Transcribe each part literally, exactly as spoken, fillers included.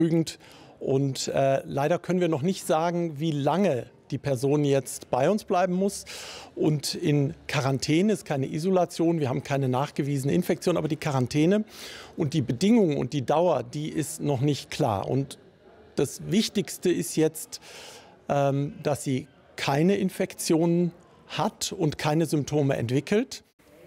Und äh, leider können wir noch nicht sagen, wie lange die Person jetzt bei uns bleiben muss. Und in Quarantäne ist keine Isolation, wir haben keine nachgewiesene Infektion, aber die Quarantäne und die Bedingungen und die Dauer, die ist noch nicht klar. Und das Wichtigste ist jetzt, ähm, dass sie keine Infektionen hat und keine Symptome entwickelt.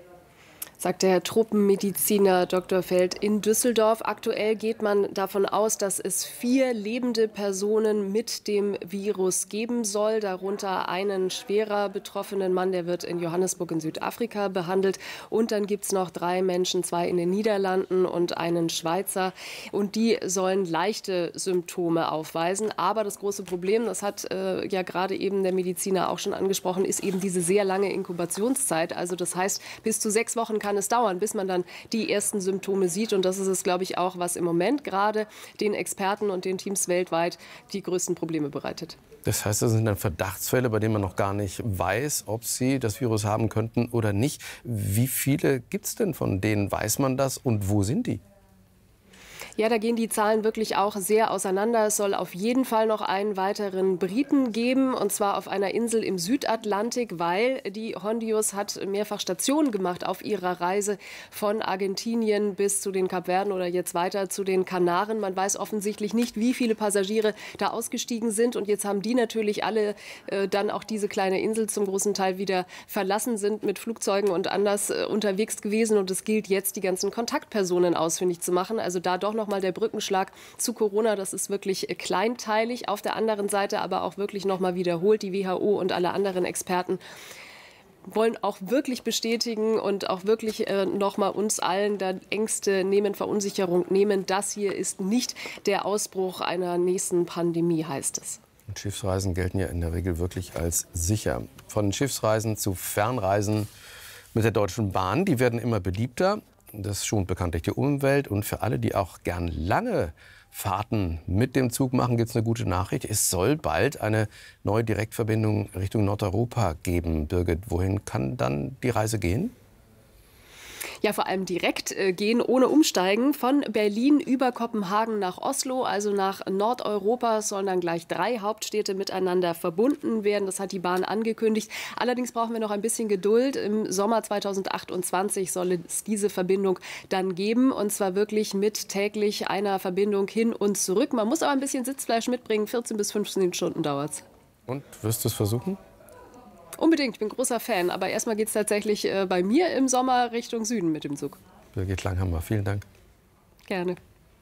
Sagt der Tropenmediziner Doktor Feld in Düsseldorf. Aktuell geht man davon aus, dass es vier lebende Personen mit dem Virus geben soll, darunter einen schwerer betroffenen Mann, der wird in Johannesburg in Südafrika behandelt. Und dann gibt es noch drei Menschen, zwei in den Niederlanden und einen Schweizer. Und die sollen leichte Symptome aufweisen. Aber das große Problem, das hat äh, ja gerade eben der Mediziner auch schon angesprochen, ist eben diese sehr lange Inkubationszeit. Also das heißt, bis zu sechs Wochen kann es dauern, bis man dann die ersten Symptome sieht. Und das ist es, glaube ich, auch, was im Moment gerade den Experten und den Teams weltweit die größten Probleme bereitet. Das heißt, das sind dann Verdachtsfälle, bei denen man noch gar nicht weiß, ob sie das Virus haben könnten oder nicht. Wie viele gibt es denn, von denen weiß man das und wo sind die? Ja, da gehen die Zahlen wirklich auch sehr auseinander. Es soll auf jeden Fall noch einen weiteren Briten geben, und zwar auf einer Insel im Südatlantik, weil die Hondius hat mehrfach Stationen gemacht auf ihrer Reise von Argentinien bis zu den Kapverden oder jetzt weiter zu den Kanaren. Man weiß offensichtlich nicht, wie viele Passagiere da ausgestiegen sind. Und jetzt haben die natürlich alle äh, dann auch diese kleine Insel zum großen Teil wieder verlassen, sind mit Flugzeugen und anders äh, unterwegs gewesen. Und es gilt jetzt, die ganzen Kontaktpersonen ausfindig zu machen. Also da doch noch mal der Brückenschlag zu Corona, das ist wirklich kleinteilig. Auf der anderen Seite aber auch wirklich noch mal wiederholt, die W H O und alle anderen Experten wollen auch wirklich bestätigen und auch wirklich äh, noch mal uns allen da Ängste nehmen, Verunsicherung nehmen. Das hier ist nicht der Ausbruch einer nächsten Pandemie, heißt es. Und Schiffsreisen gelten ja in der Regel wirklich als sicher. Von Schiffsreisen zu Fernreisen mit der Deutschen Bahn, die werden immer beliebter. Das schont bekanntlich die Umwelt. Und für alle, die auch gern lange Fahrten mit dem Zug machen, gibt es eine gute Nachricht. Es soll bald eine neue Direktverbindung Richtung Nordeuropa geben. Birgit, wohin kann dann die Reise gehen? Ja, vor allem direkt äh, gehen, ohne Umsteigen. Von Berlin über Kopenhagen nach Oslo, also nach Nordeuropa, sollen dann gleich drei Hauptstädte miteinander verbunden werden. Das hat die Bahn angekündigt. Allerdings brauchen wir noch ein bisschen Geduld. Im Sommer zweitausendachtundzwanzig soll es diese Verbindung dann geben. Und zwar wirklich mit täglich einer Verbindung hin und zurück. Man muss aber ein bisschen Sitzfleisch mitbringen. vierzehn bis fünfzehn Stunden dauert es. Und wirst du es versuchen? Unbedingt, ich bin großer Fan. Aber erstmal geht es tatsächlich äh, bei mir im Sommer Richtung Süden mit dem Zug. Birgit Langhammer, vielen Dank. Gerne.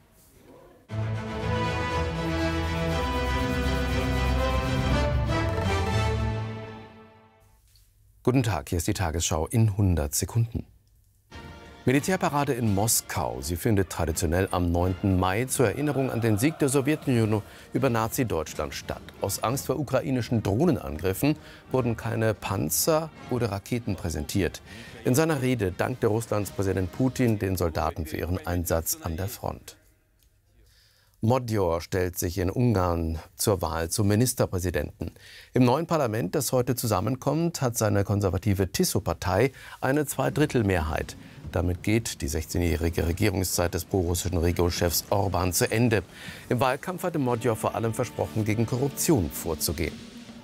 Guten Tag, hier ist die Tagesschau in hundert Sekunden. Militärparade in Moskau. Sie findet traditionell am neunten Mai zur Erinnerung an den Sieg der Sowjetunion über Nazi-Deutschland statt. Aus Angst vor ukrainischen Drohnenangriffen wurden keine Panzer oder Raketen präsentiert. In seiner Rede dankte Russlands Präsident Putin den Soldaten für ihren Einsatz an der Front. Magyar stellt sich in Ungarn zur Wahl zum Ministerpräsidenten. Im neuen Parlament, das heute zusammenkommt, hat seine konservative Tiso-Partei eine Zweidrittelmehrheit. Damit geht die sechzehnjährige Regierungszeit des prorussischen Regierungschefs Orban zu Ende. Im Wahlkampf hatte Magyar vor allem versprochen, gegen Korruption vorzugehen.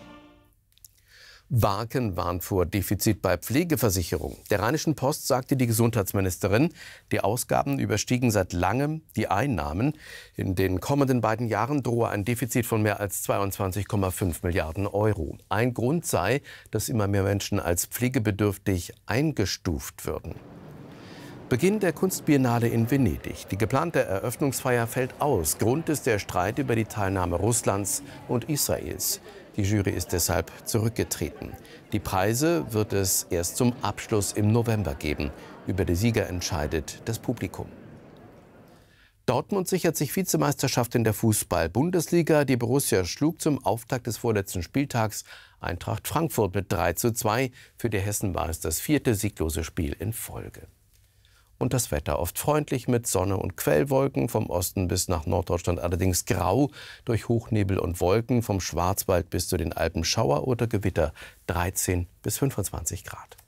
Warken warnt vor Defizit bei Pflegeversicherung. Der Rheinischen Post sagte die Gesundheitsministerin, die Ausgaben überstiegen seit langem die Einnahmen. In den kommenden beiden Jahren drohe ein Defizit von mehr als zweiundzwanzig Komma fünf Milliarden Euro. Ein Grund sei, dass immer mehr Menschen als pflegebedürftig eingestuft würden. Beginn der Kunstbiennale in Venedig. Die geplante Eröffnungsfeier fällt aus. Grund ist der Streit über die Teilnahme Russlands und Israels. Die Jury ist deshalb zurückgetreten. Die Preise wird es erst zum Abschluss im November geben. Über die Sieger entscheidet das Publikum. Dortmund sichert sich Vizemeisterschaft in der Fußball-Bundesliga. Die Borussia schlug zum Auftakt des vorletzten Spieltags Eintracht Frankfurt mit drei zu zwei. Für die Hessen war es das vierte sieglose Spiel in Folge. Und das Wetter oft freundlich mit Sonne und Quellwolken, vom Osten bis nach Norddeutschland allerdings grau durch Hochnebel und Wolken, vom Schwarzwald bis zu den Alpen Schauer oder Gewitter, dreizehn bis fünfundzwanzig Grad.